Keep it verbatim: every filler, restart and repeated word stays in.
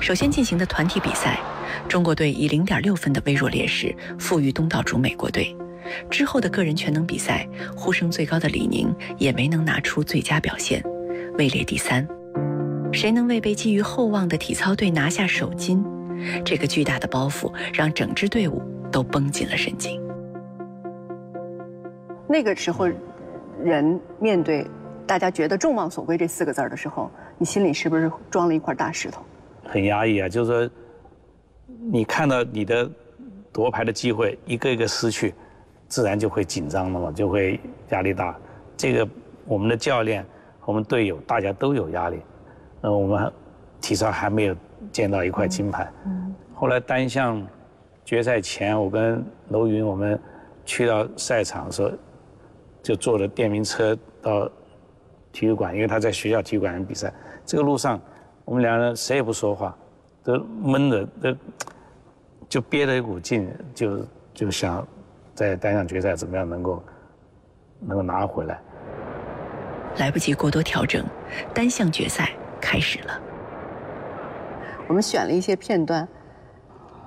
首先进行的团体比赛，中国队以零点六分的微弱劣势负于东道主美国队。之后的个人全能比赛，呼声最高的李宁也没能拿出最佳表现，位列第三。谁能为被寄予厚望的体操队拿下首金？这个巨大的包袱让整支队伍都绷紧了神经。 那个时候，人面对大家觉得众望所归这四个字的时候，你心里是不是装了一块大石头？ 很压抑啊，就是说，你看到你的夺牌的机会一个一个失去，自然就会紧张了嘛，就会压力大。这个我们的教练、我们队友，大家都有压力。呃，我们体操还没有见到一块金牌。嗯。后来单项决赛前，我跟楼云我们去到赛场的时候，就坐着电瓶车到体育馆，因为他在学校体育馆比赛。这个路上，我们两人谁也不说话，都闷着，都就憋着一股劲，就就想在单项决赛怎么样能够能够拿回来。 来不及过多调整，单项决赛开始了。 我们选了一些片段，